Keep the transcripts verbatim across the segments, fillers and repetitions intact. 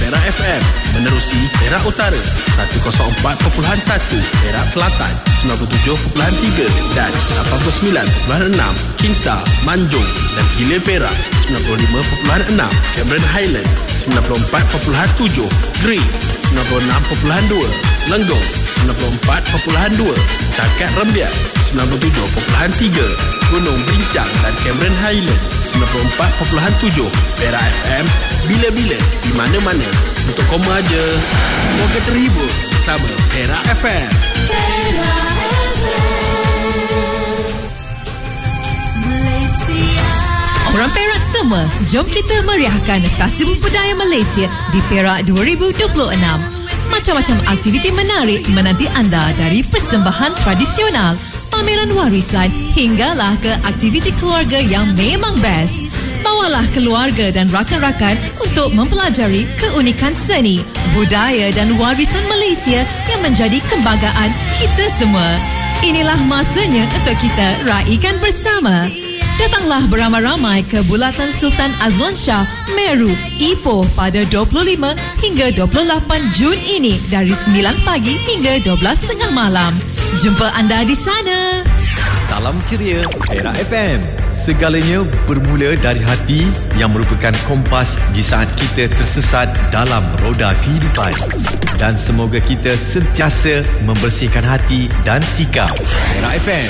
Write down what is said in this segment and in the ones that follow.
Perak F M. Menerusi Perak Utara seratus empat perpuluhan satu, Perak Selatan sembilan puluh tujuh perpuluhan tiga dan lapan puluh sembilan perpuluhan enam, Kinta, Manjung dan Hilir Perak sembilan puluh lima perpuluhan enam, Cameron Highland sembilan puluh empat perpuluhan tujuh, Green sembilan puluh enam perpuluhan dua, Lenggong sembilan puluh empat perpuluhan dua, Cakap Rembiak sembilan puluh tujuh perpuluhan tiga, Gunung Bincang dan Cameron Highland sembilan puluh empat perpuluhan tujuh. Perak F M, bila-bila, di mana-mana, untuk koma aja. Semoga terhibur bersama Perak F M. Perak F M Malaysia. Orang Perak semua, jom kita meriahkan Festival Budaya Malaysia di Perak dua ribu dua puluh enam. Macam-macam aktiviti menarik menanti anda, dari persembahan tradisional, pameran warisan hinggalah ke aktiviti keluarga yang memang best. Bawalah keluarga dan rakan-rakan untuk mempelajari keunikan seni, budaya dan warisan Malaysia yang menjadi kebanggaan kita semua. Inilah masanya untuk kita raikan bersama. Datanglah beramai-ramai ke Bulatan Sultan Azlan Shah, Meru, Ipoh pada dua puluh lima hingga dua puluh lapan Jun ini dari sembilan pagi hingga dua belas tengah malam. Jumpa anda di sana. Salam ceria Perak F M. Segalanya bermula dari hati yang merupakan kompas di saat kita tersesat dalam roda kehidupan. Dan semoga kita sentiasa membersihkan hati dan sikap. Perak F M.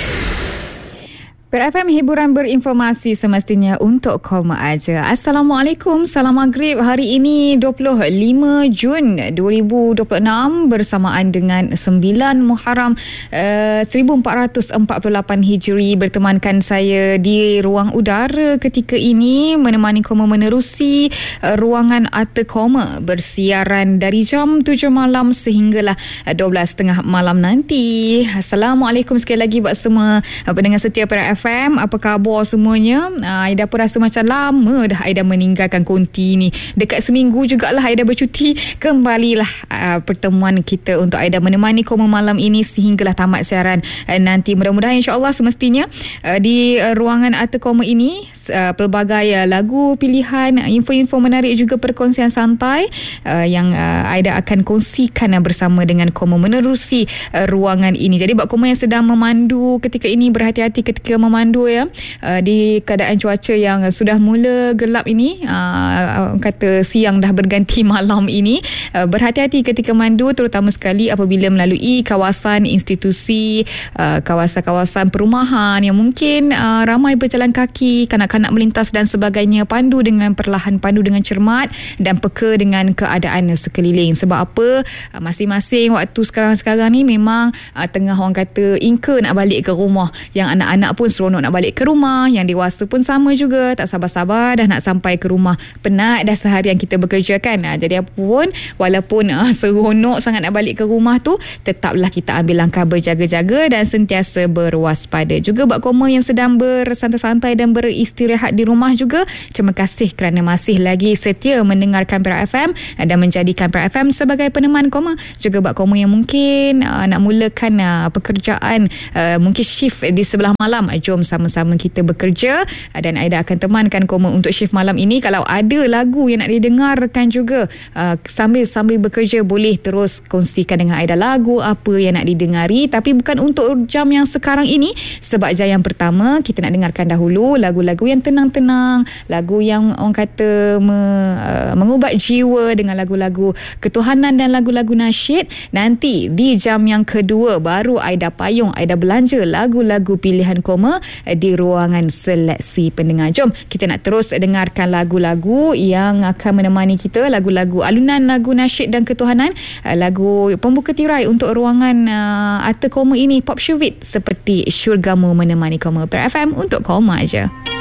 Perak F M, hiburan berinformasi semestinya untuk koma aja. Assalamualaikum, salam maghrib. Hari ini dua puluh lima Jun dua ribu dua puluh enam bersamaan dengan sembilan Muharram uh, seribu empat ratus empat puluh lapan Hijri. Bertemankan saya di ruang udara ketika ini, menemani koma menerusi uh, ruangan Arta Koma bersiaran dari jam tujuh malam sehinggalah uh, dua belas tengah malam nanti. Assalamualaikum sekali lagi buat semua uh, pendengar setia Perak F M. Apa khabar semuanya? Uh, Aida pun rasa macam lama dah Aida meninggalkan konti ni. Dekat seminggu jugalah Aida bercuti. Kembalilah uh, pertemuan kita untuk Aida menemani koma malam ini sehinggalah tamat siaran uh, nanti. Mudah-mudahan insya-Allah semestinya uh, di uh, ruangan Arta Koma ini uh, pelbagai uh, lagu pilihan, uh, info-info menarik juga perkongsian santai uh, yang uh, Aida akan kongsikan uh, bersama dengan koma menerusi uh, ruangan ini. Jadi buat koma yang sedang memandu ketika ini, berhati-hati ketika memandu ya, uh, di keadaan cuaca yang sudah mula gelap ini, uh, kata siang dah berganti malam ini, uh, berhati-hati ketika mandu, terutama sekali apabila melalui kawasan institusi, uh, kawasan-kawasan perumahan yang mungkin uh, ramai berjalan kaki, kanak-kanak melintas dan sebagainya. Pandu dengan perlahan, pandu dengan cermat dan peka dengan keadaan sekeliling. Sebab apa? Uh, masing-masing waktu sekarang-sekarang ni memang uh, tengah orang kata ingka nak balik ke rumah. Yang anak-anak pun seronok nak balik ke rumah, yang dewasa pun sama juga, tak sabar-sabar dah nak sampai ke rumah. Penat dah seharian kita bekerja kan. Ha, jadi apa pun, walaupun uh, seronok sangat nak balik ke rumah tu, tetaplah kita ambil langkah berjaga-jaga dan sentiasa berwaspada. Juga buat koma yang sedang bersantai-santai dan beristirahat di rumah juga, terima kasih kerana masih lagi setia mendengarkan Perak F M dan menjadikan Perak F M sebagai peneman koma. Juga buat koma yang mungkin uh, nak mulakan uh, pekerjaan, uh, mungkin shift di sebelah malam, jom sama-sama kita bekerja dan Aida akan temankan koma untuk shift malam ini. Kalau ada lagu yang nak didengarkan juga uh, sambil-sambil bekerja, boleh terus kongsikan dengan Aida lagu apa yang nak didengari, tapi bukan untuk jam yang sekarang ini, sebab jam yang pertama kita nak dengarkan dahulu lagu-lagu yang tenang-tenang, lagu yang orang kata me, uh, mengubat jiwa dengan lagu-lagu ketuhanan dan lagu-lagu nasyid. Nanti di jam yang kedua baru Aida payung, Aida belanja lagu-lagu pilihan koma di ruangan seleksi pendengar. Jom kita nak terus dengarkan lagu-lagu yang akan menemani kita, lagu-lagu alunan, lagu nasyid dan ketuhanan, lagu pembuka tirai untuk ruangan uh, Arta Koma ini, Pop Syuvit seperti Syurgamu menemani koma. Perak F M untuk koma aja.